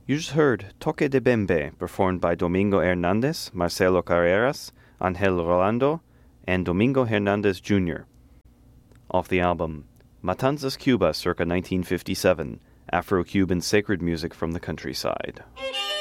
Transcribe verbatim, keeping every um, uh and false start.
You just heard Toque de Bembe, performed by Domingo Hernandez, Marcelo Carreras, Angel Rolando, and Domingo Hernandez Junior Off the album Matanzas, Cuba, circa nineteen fifty-seven, Afro-Cuban sacred music from the countryside.